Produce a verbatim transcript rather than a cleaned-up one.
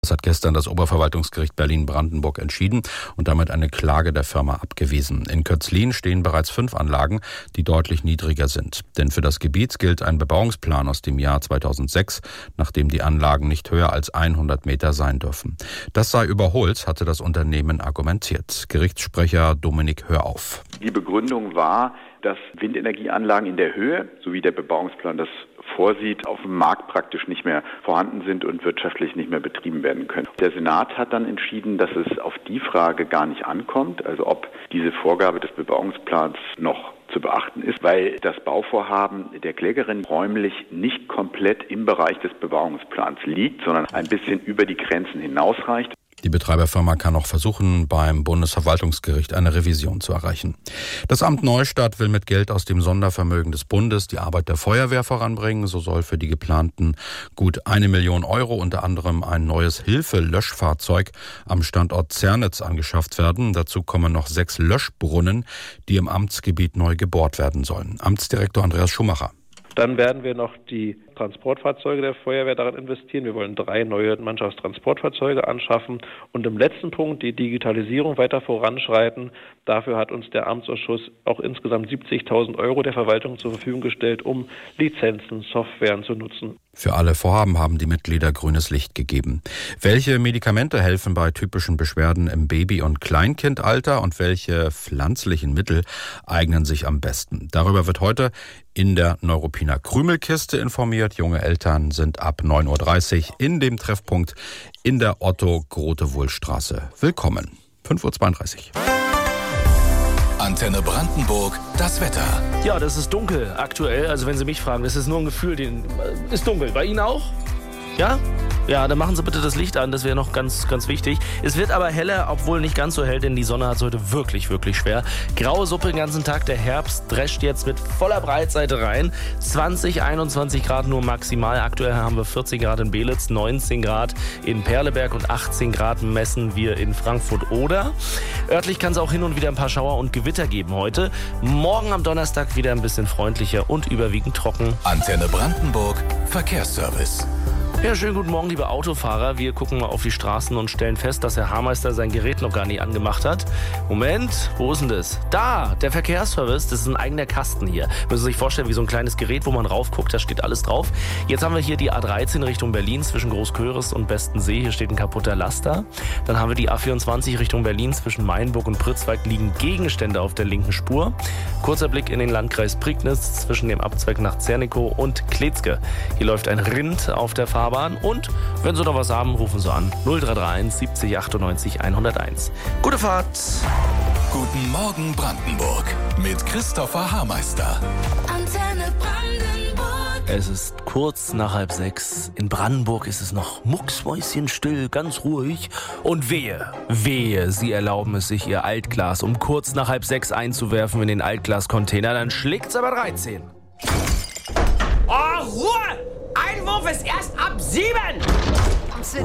Das hat gestern das Oberverwaltungsgericht Berlin-Brandenburg entschieden und damit eine Klage der Firma abgewiesen. In Kötzlin stehen bereits fünf Anlagen, die deutlich niedriger sind. Denn für das Gebiet gilt ein Bebauungsplan aus dem Jahr zweitausendsechs, nachdem die Anlagen nicht höher als hundert Meter sein dürfen. Das sei überholt, hatte das Unternehmen argumentiert. Gerichtssprecher Dominik Hörauf. Die Begründung war, dass Windenergieanlagen in der Höhe, so wie der Bebauungsplan das vorsieht, auf dem Markt praktisch nicht mehr vorhanden sind und wirtschaftlich nicht mehr betrieben werden können. Der Senat hat dann entschieden, dass es auf die Frage gar nicht ankommt, also ob diese Vorgabe des Bebauungsplans noch zu beachten ist, weil das Bauvorhaben der Klägerin räumlich nicht komplett im Bereich des Bebauungsplans liegt, sondern ein bisschen über die Grenzen hinausreicht. Die Betreiberfirma kann auch versuchen, beim Bundesverwaltungsgericht eine Revision zu erreichen. Das Amt Neustadt will mit Geld aus dem Sondervermögen des Bundes die Arbeit der Feuerwehr voranbringen. So soll für die geplanten gut eine Million Euro unter anderem ein neues Hilfe-Löschfahrzeug am Standort Zernitz angeschafft werden. Dazu kommen noch sechs Löschbrunnen, die im Amtsgebiet neu gebohrt werden sollen. Amtsdirektor Andreas Schumacher. Dann werden wir noch die Transportfahrzeuge der Feuerwehr darin investieren. Wir wollen drei neue Mannschaftstransportfahrzeuge anschaffen und im letzten Punkt die Digitalisierung weiter voranschreiten. Dafür hat uns der Amtsausschuss auch insgesamt siebzigtausend Euro der Verwaltung zur Verfügung gestellt, um Lizenzen, Softwaren zu nutzen. Für alle Vorhaben haben die Mitglieder grünes Licht gegeben. Welche Medikamente helfen bei typischen Beschwerden im Baby- und Kleinkindalter und welche pflanzlichen Mittel eignen sich am besten? Darüber wird heute in der Neuruppiner Krümelkiste informiert. Junge Eltern sind ab neun Uhr dreißig in dem Treffpunkt in der Otto-Grotewohl-Straße. Willkommen. fünf Uhr zweiunddreißig. Antenne Brandenburg, das Wetter. Ja, das ist dunkel aktuell. Also wenn Sie mich fragen, das ist nur ein Gefühl. Den, ist dunkel. Bei Ihnen auch? Ja? Ja, dann machen Sie bitte das Licht an, das wäre noch ganz, ganz wichtig. Es wird aber heller, obwohl nicht ganz so hell, denn die Sonne hat es heute wirklich, wirklich schwer. Graue Suppe den ganzen Tag, der Herbst drescht jetzt mit voller Breitseite rein. zwanzig, einundzwanzig Grad nur maximal. Aktuell haben wir vierzehn Grad in Belitz, neunzehn Grad in Perleberg und achtzehn Grad messen wir in Frankfurt-Oder. Örtlich kann es auch hin und wieder ein paar Schauer und Gewitter geben heute. Morgen am Donnerstag wieder ein bisschen freundlicher und überwiegend trocken. Antenne Brandenburg, Verkehrsservice. Ja, schönen guten Morgen, liebe Autofahrer. Wir gucken mal auf die Straßen und stellen fest, dass Herr Haarmeister sein Gerät noch gar nicht angemacht hat. Moment, wo ist denn das? Da, der Verkehrsservice, das ist ein eigener Kasten hier. Müssen Sie sich vorstellen, wie so ein kleines Gerät, wo man raufguckt, da steht alles drauf. Jetzt haben wir hier die A dreizehn Richtung Berlin zwischen Großköris und Bestensee. Hier steht ein kaputter Laster. Dann haben wir die A vierundzwanzig Richtung Berlin zwischen Mainburg und Pritzwalk liegen Gegenstände auf der linken Spur. Kurzer Blick in den Landkreis Prignitz zwischen dem Abzweig nach Zernikow und Kletzke. Hier läuft ein Rind auf der Fahrbahn. Und wenn Sie noch was haben, rufen Sie an null drei drei eins siebzig achtundneunzig hunderteins. Gute Fahrt! Guten Morgen Brandenburg mit Christopher Haarmeister. Antenne Brandenburg. Es ist kurz nach halb sechs. In Brandenburg ist es noch mucksmäuschenstill, ganz ruhig. Und wehe, wehe, Sie erlauben es sich, Ihr Altglas um kurz nach halb sechs einzuwerfen in den Altglascontainer. Dann schlägt's aber dreizehn. Oh, Ruhe! Einwurf ist erst ab sieben!